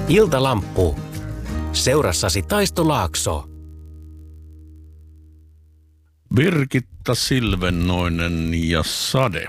Iltalamppu. Seurassasi Taisto Laakso. Birgitta Silvennoinen ja sade.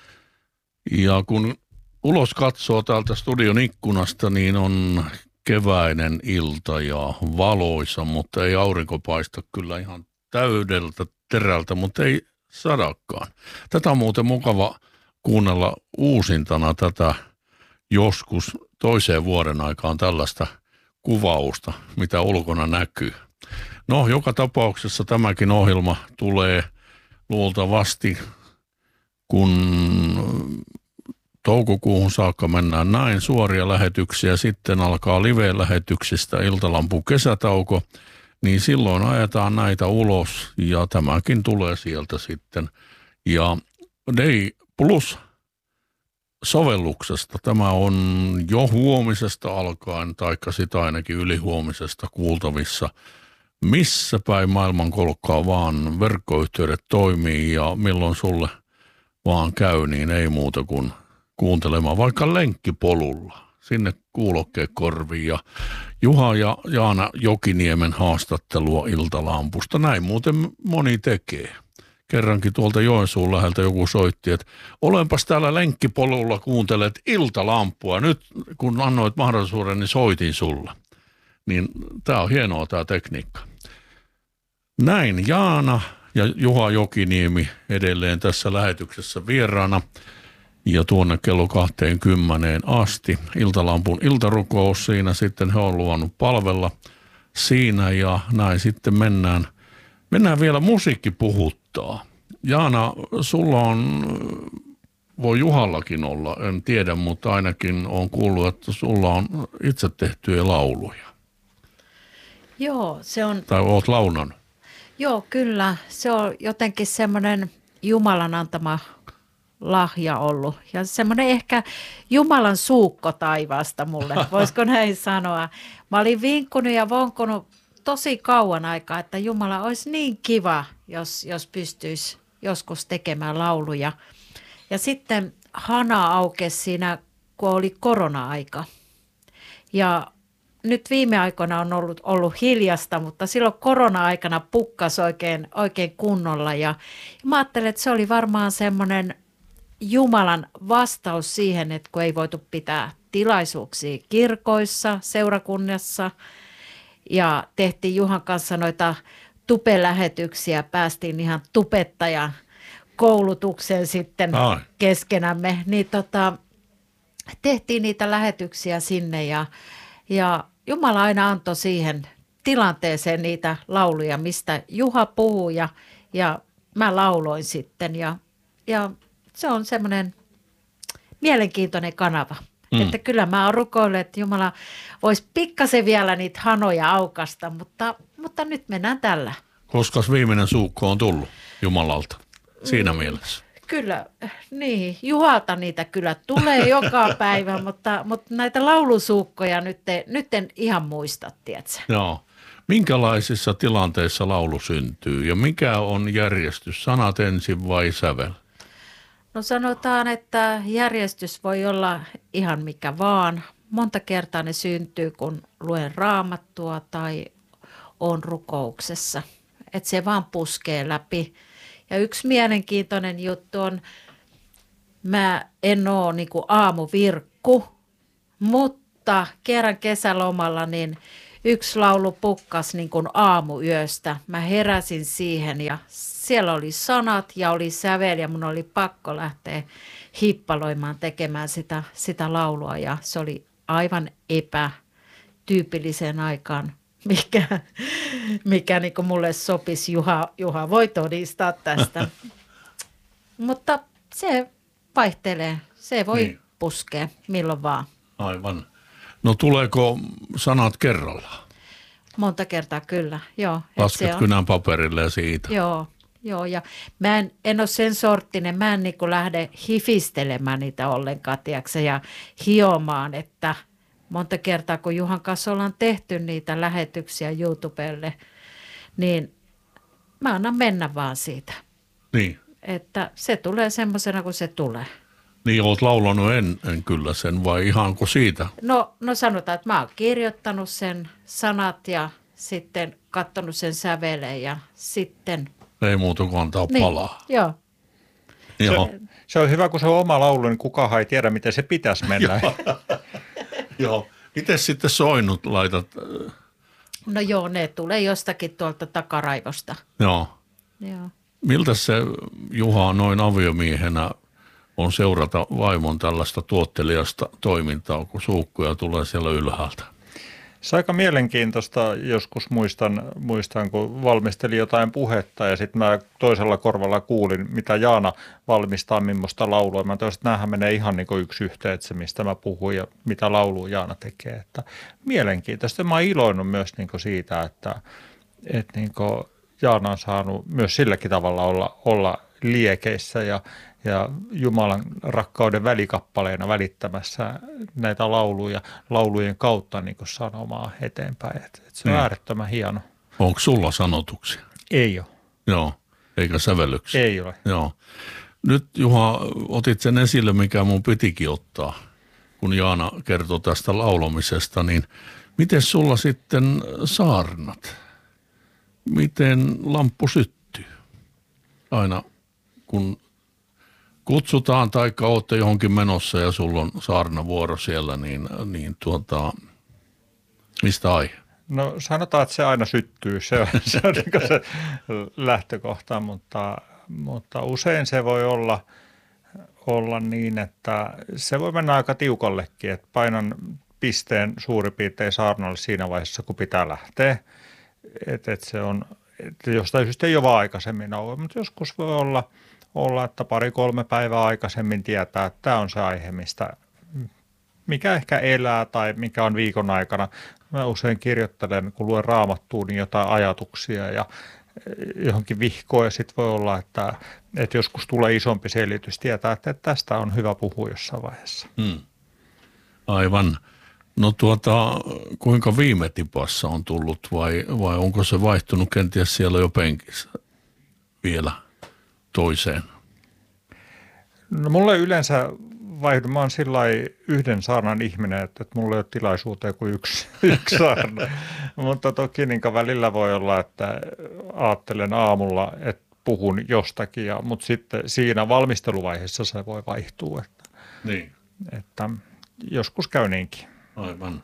Ja kun ulos katsoo täältä studion ikkunasta, niin on keväinen ilta ja valoisa, mutta ei aurinko paista kyllä ihan täydeltä terältä, mutta ei sadakaan. Tätä on muuten mukava kuunnella uusintana tätä joskus toiseen vuoden aikaan tällaista kuvausta, mitä ulkona näkyy. No, joka tapauksessa tämäkin ohjelma tulee luultavasti, kun toukokuuhun saakka mennään näin suoria lähetyksiä, sitten alkaa live-lähetyksistä Iltalampun kesätauko, niin silloin ajetaan näitä ulos ja tämäkin tulee sieltä sitten. Ja Day Plus sovelluksesta tämä on jo huomisesta alkaen, taikka sitä ainakin ylihuomisesta kuultavissa, missä päin maailmankolkkaa vaan verkkoyhteydet toimii ja milloin sulle vaan käy, niin ei muuta kuin kuuntelemaan vaikka lenkkipolulla. Sinne kuulokkeet korviin ja Juha ja Jaana Jokiniemen haastattelua Iltalampusta. Näin muuten moni tekee. Kerrankin tuolta Joensuun läheltä joku soitti, että olenpas täällä lenkkipolulla, kuuntelet Iltalampua. Nyt kun annoit mahdollisuuden, niin soitin sulla. Niin tää on hienoa tää tekniikka. Näin Jaana ja Juha Jokiniemi edelleen tässä lähetyksessä vieraana. Ja tuonne kello 20 asti Iltalampun iltarukous siinä sitten he on luvannut palvella siinä ja näin sitten mennään vielä musiikki puhuttaa. Jaana, sulla on, voi Juhallakin olla, en tiedä, mutta ainakin on kuullut, että sulla on itse tehtyjä lauluja. Joo, se on... Tai oot launannut. Joo, kyllä. Se on jotenkin semmoinen Jumalan antama lahja ollut. Ja semmoinen ehkä Jumalan suukko taivaasta mulle, voisiko näin sanoa. Mä olin vinkkunut ja vonkunut tosi kauan aikaa, että Jumala olisi niin kiva, jos pystyisi joskus tekemään lauluja. Ja sitten hana aukesi siinä, kun oli korona-aika. Ja nyt viime aikoina on ollut hiljasta, mutta silloin korona-aikana pukkasi oikein kunnolla. Ja mä ajattelin, että se oli varmaan semmoinen Jumalan vastaus siihen, että kun ei voitu pitää tilaisuuksia kirkoissa, seurakunnassa ja tehtiin Juhan kanssa noita tupelähetyksiä, päästiin ihan tubettajan koulutukseen sitten keskenämme, niin tehtiin niitä lähetyksiä sinne ja Jumala aina antoi siihen tilanteeseen niitä lauluja, mistä Juha puhuu ja mä lauloin sitten ja se on semmoinen mielenkiintoinen kanava. Että kyllä mä rukoilen, että Jumala voisi pikkasen vielä niitä hanoja aukasta, mutta nyt mennään tällä. Koska viimeinen suukko on tullut Jumalalta siinä mielessä. Kyllä, niin. Juhalta niitä kyllä tulee joka päivä, mutta näitä laulusuukkoja nyt en ihan muista, tiedätkö? Joo. Minkälaisissa tilanteissa laulu syntyy ja mikä on järjestys? Sanat ensin vai sävel? No sanotaan, että järjestys voi olla ihan mikä vaan. Monta kertaa ne syntyy, kun luen raamattua tai on rukouksessa. Että se vaan puskee läpi. Ja yksi mielenkiintoinen juttu on, mä en ole niin kuin aamuvirkku, mutta kerran kesälomalla niin yksi laulu pukkasi niin kuin aamuyöstä. Mä heräsin siihen ja siellä oli sanat ja oli sävel ja mun oli pakko lähteä hippaloimaan tekemään sitä laulua ja se oli aivan epätyypilliseen aikaan, mikä niin kuin mulle sopisi. Juha voi todistaa tästä, mutta se vaihtelee, se voi puskea milloin vaan. Aivan. No tuleeko sanat kerrallaan? Monta kertaa kyllä, joo. Lasket kynän paperille ja siitä. Joo, ja mä en ole sen sorttinen, mä en niin kuin lähde hifistelemään niitä ollenkaan, tiiäksä, ja hiomaan, että monta kertaa kun Juhan kanssa ollaan tehty niitä lähetyksiä YouTubelle, niin mä annan mennä vaan siitä. Niin. Että se tulee semmoisena kuin se tulee. Niin olet laulanut en kyllä sen vai ihanko siitä? No sanotaan, että mä oon kirjoittanut sen sanat ja sitten katsonut sen säveleen ja sitten... Ei muuta kuin antaa palaa. Joo. Joo. Se on hyvä, kun se on oma laulu, niin kukaan ei tiedä, miten se pitäisi mennä. Joo. Miten sitten soinut laitat? No joo, ne tulee jostakin tuolta takaraivosta. Joo. Joo. Miltä se Juha noin aviomiehenä on seurata vaimon tällaista tuottelijasta toimintaa, kun suukkuja tulee siellä ylhäältä? Se aika mielenkiintoista. Joskus muistan, kun valmistelin jotain puhetta ja sitten mä toisella korvalla kuulin, mitä Jaana valmistaa, millaista laulua. Mä toisin, että näähän menee ihan niin kuin yksi yhteen, että se mistä mä puhun ja mitä laulua Jaana tekee. Että mielenkiintoista. Mä oon iloinut myös niin kuin siitä, että niin kuin Jaana on saanut myös silläkin tavalla olla liekeissä ja Jumalan rakkauden välikappaleena välittämässä näitä laulujen kautta niin kuin sanomaa eteenpäin. Et se on äärettömän hieno. Onko sulla sanotuksia? Ei ole. Joo, eikä sävellyksiä? Ei ole. Joo. Nyt Juha, otit sen esille, mikä mun pitikin ottaa, kun Jaana kertoi tästä laulamisesta, niin miten sulla sitten saarnat? Miten lamppu syttyy? Aina kun kutsutaan tai olette johonkin menossa ja sulla on saarnavuoro siellä, niin mistä aihe? No sanotaan, että se aina syttyy. Se on niin se lähtökohta, mutta usein se voi olla niin, että se voi mennä aika tiukallekin, että painan pisteen suurin piirtein saarnalle siinä vaiheessa, kun pitää lähteä. Että se on, että jostain syystä ei ole vaan aikaisemmin ollut, mutta joskus voi olla, että 2-3 päivää aikaisemmin tietää, että tämä on se aihe, mikä ehkä elää tai mikä on viikon aikana. Mä usein kirjoittelen, kun luen Raamattua, niin jotain ajatuksia ja johonkin vihkoon ja sitten voi olla, että joskus tulee isompi selitys, tietää, että tästä on hyvä puhua jossain vaiheessa. Aivan. No kuinka viime tipassa on tullut vai onko se vaihtunut kenties siellä jo penkissä vielä toiseen? No mulle yleensä mä oon sillai yhden saarnan ihminen, että mulla ei ole tilaisuuteen kuin yksi saarna. Mutta toki niin välillä voi olla, että ajattelen aamulla, että puhun jostakin, mutta sitten siinä valmisteluvaiheessa se voi vaihtua. Niin. Että joskus käy niinkin. Aivan.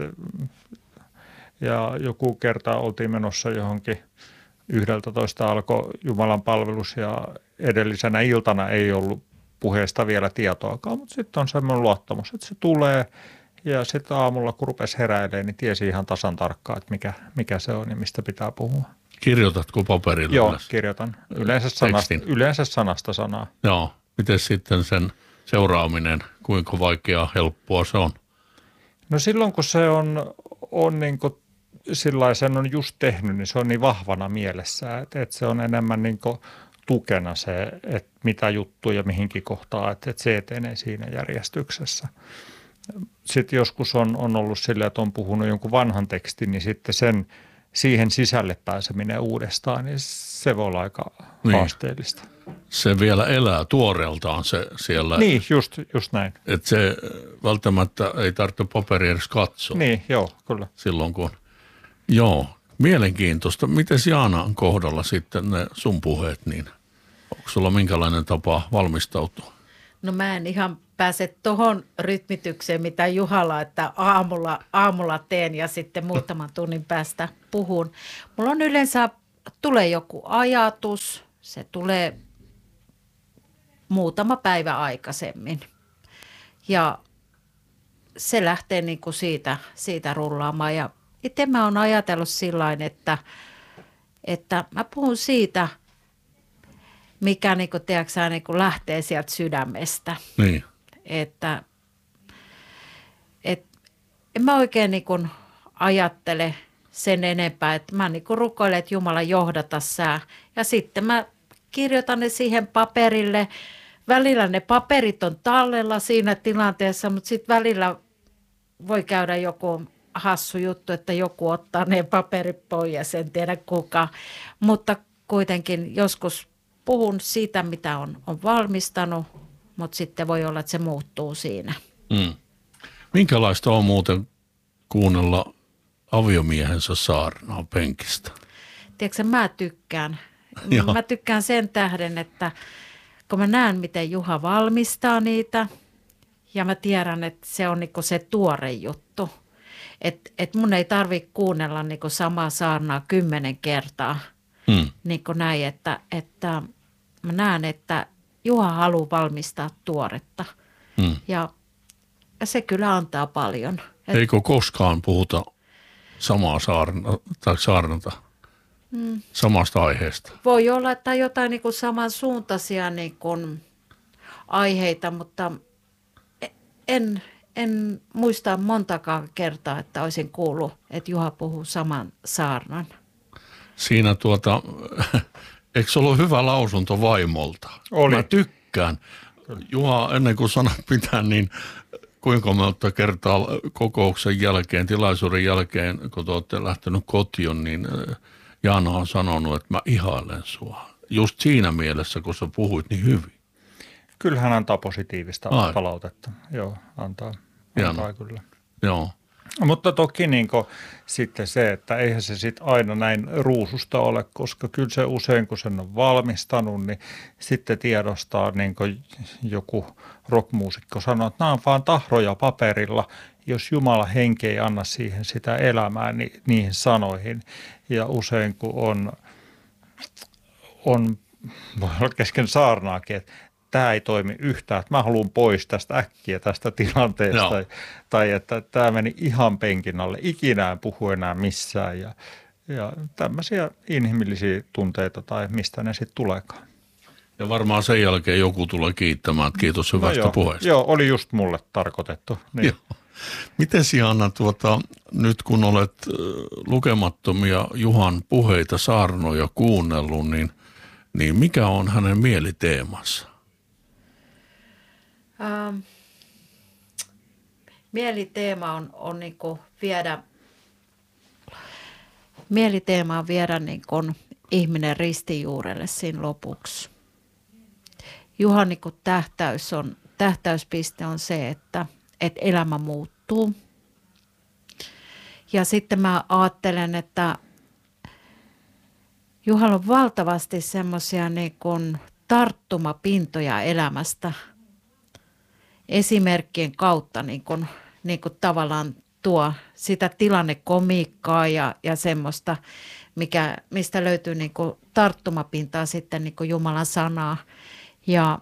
Ja joku kerta oltiin menossa johonkin 11 alkoi Jumalan palvelus ja edellisenä iltana ei ollut puheesta vielä tietoakaan, mutta sitten on semmoinen luottamus, että se tulee ja sitten aamulla kun rupesi heräilemään, niin tiesi ihan tasan tarkkaan, että mikä se on ja mistä pitää puhua. Kirjoitatko paperille? Joo, kirjoitan. Yleensä sanasta sanaa. Joo. Miten sitten sen seuraaminen, kuinka vaikeaa, helppoa se on? No silloin kun se on niin kuin sen on just tehnyt, niin se on niin vahvana mielessä, että se on enemmän niin kuin tukena se, että mitä juttuja mihinkin kohtaan, että se etenee siinä järjestyksessä. Sitten joskus on ollut silleen, että on puhunut jonkun vanhan tekstin, niin sitten siihen sisälle pääseminen uudestaan, niin se voi olla aika haasteellista. Se vielä elää tuoreeltaan se siellä. Niin, just näin. Että se välttämättä ei tarvitse paperia edes katsoa. Niin, joo, kyllä. Silloin kun, joo, mielenkiintoista. Mites Jaanan kohdalla sitten ne sun puheet, niin onko sulla minkälainen tapa valmistautua? No mä en ihan pääse tohon rytmitykseen, mitä Juhalla, että aamulla teen ja sitten muutaman tunnin päästä puhun. Mulla on yleensä, tulee joku ajatus, se tulee muutama päivä aikaisemmin ja se lähtee niin kuin siitä rullaamaan. Ja itse mä oon ajatellut sillain, että mä puhun siitä, mikä niin kuin, tiedätkö, niin kuin lähtee sieltä sydämestä. Niin. Että en mä oikein niin kuin ajattele sen enempää, että mä niin kuin rukoilen, että Jumala johdata sää. Ja sitten mä kirjoitan ne siihen paperille. Välillä ne paperit on tallella siinä tilanteessa, mutta sitten välillä voi käydä joku hassu juttu, että joku ottaa ne paperit pois, en tiedä kuka. Mutta kuitenkin joskus puhun siitä, mitä on valmistanut mutta sitten voi olla, että se muuttuu siinä. Minkälaista on muuten kuunnella aviomiehensä saarnaa penkistä? Tiedätkö, mä tykkään. Joo. Mä tykkään sen tähden, että kun mä näen, miten Juha valmistaa niitä, ja mä tiedän, että se on niinku se tuore juttu. Että mun ei tarvitse kuunnella niinku samaa saarnaa 10 kertaa. Niin kuin näin, että mä näen, että Juha haluaa valmistaa tuoretta. Ja se kyllä antaa paljon. Eikö koskaan puhuta samaa saarnata samasta aiheesta? Voi olla, että jotain niin kuin samansuuntaisia niin kuin aiheita, mutta en muista montakaan kertaa, että olisin kuullut, että Juha puhuu saman saarnan. Siinä eikö se ollut hyvä lausunto vaimolta? Oli. Mä tykkään. Juha, ennen kuin sanat pitää, niin kuinka monta kertaa kokouksen jälkeen, tilaisuuden jälkeen, kun te olette lähtenyt kotiin, niin Jaana on sanonut, että mä ihailen sua. Just siinä mielessä, kun sä puhuit niin hyvin. Kyllä hän antaa positiivista palautetta. Joo, antaa kyllä. Joo. Mutta toki niin sitten se, että eihän se sitten aina näin ruususta ole, koska kyllä se usein, kun sen on valmistanut, niin sitten tiedostaa, niin kuin joku rockmuusikko sanoo, että nämä on vaan tahroja paperilla, jos Jumala henki ei anna siihen sitä elämää niihin sanoihin. Ja usein, kun on voi olla kesken saarnaakin, että tämä ei toimi yhtään, että mä haluan pois tästä äkkiä tästä tilanteesta. Tai että tämä meni ihan penkin alle, ikinä en puhu enää missään. Ja tämmöisiä inhimillisiä tunteita tai mistä ne sitten tuleekaan. Ja varmaan sen jälkeen joku tulee kiittämään, että kiitos hyvästä puheesta. Joo, oli just mulle tarkoitettu. Niin. Joo. Miten Jaana, nyt kun olet lukemattomia Juhan puheita, saarnoja kuunnellut, niin mikä on hänen mieliteemansa? Mieliteema on niin kuin viedä niin kuin ihminen ristijuurelle siinä lopuksi. Juhan niin kuin tähtäyspiste on se, että elämä muuttuu. Ja sitten mä ajattelen, että Juhalla on valtavasti semmoisia niin kuin tarttumapintoja elämästä. Esimerkkien kautta niin kuin tavallaan tuo sitä tilannekomiikkaa ja semmoista, mistä löytyy niin kuin tarttumapintaa sitten niin kuin Jumalan sanaa. Ja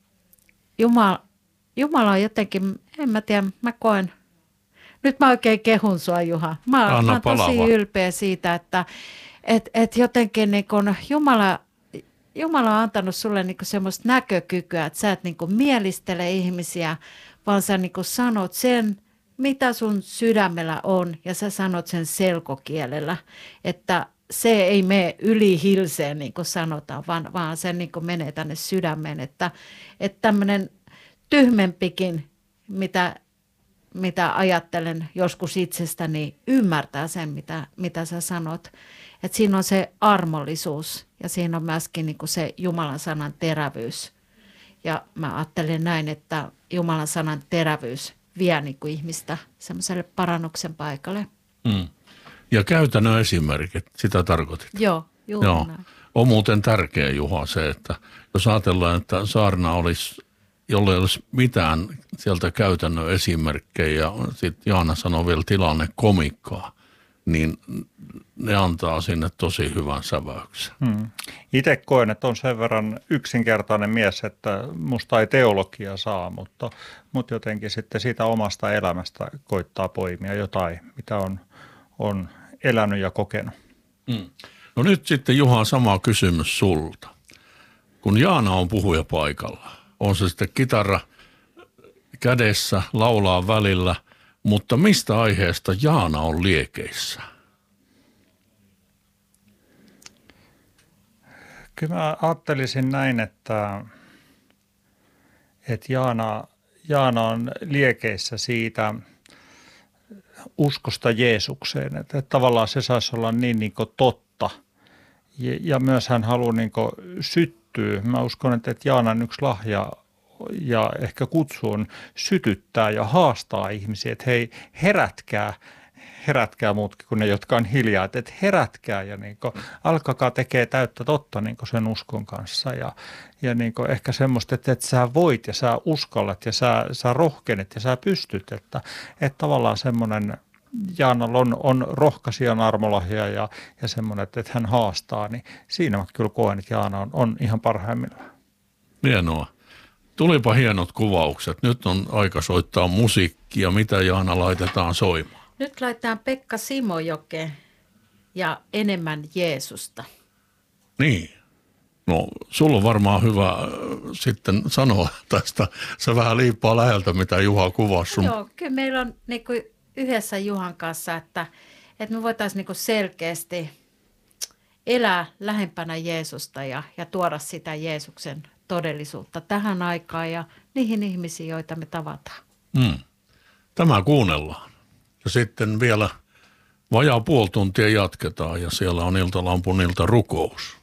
Jumala on jotenkin, en mä tiedä, mä koen, nyt mä oikein kehun sua Juha. Mä oon tosi ylpeä siitä, että jotenkin niin kuin Jumala on antanut sulle niinku semmoista näkökykyä, että sä et niinku mielistele ihmisiä, vaan sä niinku sanot sen, mitä sun sydämellä on, ja sä sanot sen selkokielellä, että se ei mene yli hilseen, niin kuin sanotaan, vaan se niinku menee tänne sydämeen, että tämmöinen tyhmempikin, mitä ajattelen joskus itsestäni, ymmärtää sen, mitä sä sanot. Että siinä on se armollisuus ja siinä on myöskin niin kuin se Jumalan sanan terävyys. Ja mä ajattelen näin, että Jumalan sanan terävyys vie niin kuin ihmistä semmoiselle parannuksen paikalle. Ja käytännön esimerkit, sitä tarkoitit? Joo, juuri näin. On muuten tärkeä, Juha, se, että jos ajatellaan, että saarna olisi, jolle ei olisi mitään sieltä käytännön esimerkkejä ja sitten Jaana sanoi vielä tilannekomikkaa, niin ne antaa sinne tosi hyvän säväyksen. Itse koen, että on sen verran yksinkertainen mies, että musta ei teologia saa, mutta jotenkin sitten siitä omasta elämästä koittaa poimia jotain, mitä on elänyt ja kokenut. No nyt sitten Juha, sama kysymys sulta. Kun Jaana on puhuja paikalla, on se sitten kitara kädessä, laulaa välillä, mutta mistä aiheesta Jaana on liekeissä? Kyllä mä ajattelisin näin, että Jaana on liekeissä siitä uskosta Jeesukseen, että tavallaan se saisi olla niin kuin totta. Ja myös hän haluaa niin kuin syttyä. Mä uskon, että Jaanan yksi lahja ja ehkä kutsu on sytyttää ja haastaa ihmisiä, että hei, herätkää muutkin kuin ne, jotka on hiljaa, että herätkää ja niin kuin, alkakaa tekee täyttä totta niin kuin sen uskon kanssa ja niin kuin ehkä semmoista, että sä voit ja sä uskallat ja sä rohkenet ja sä pystyt, että tavallaan semmoinen Jaanalla on rohkaisijan armolahja ja semmoinen, että hän haastaa, niin siinä mä kyllä koen, että Jaana on ihan parhaimmillaan. Hienoa. Tulipa hienot kuvaukset. Nyt on aika soittaa musiikkia. Mitä Jaana laitetaan soimaan? Nyt laitetaan Pekka Simojoke ja Enemmän Jeesusta. Niin. No, sulla on varmaan hyvä sitten sanoa tästä. Se vähän liippaa läheltä, mitä Juha kuvasi sun. Joo, kyllä meillä on niin kuin yhdessä Juhan kanssa, että me voitaisiin niin kuin selkeästi elää lähempänä Jeesusta ja tuoda sitä Jeesuksen todellisuutta tähän aikaan ja niihin ihmisiin, joita me tavataan. Tämä kuunnellaan. Ja sitten vielä vajaa puoli tuntia jatketaan ja siellä on Iltalampun iltarukous.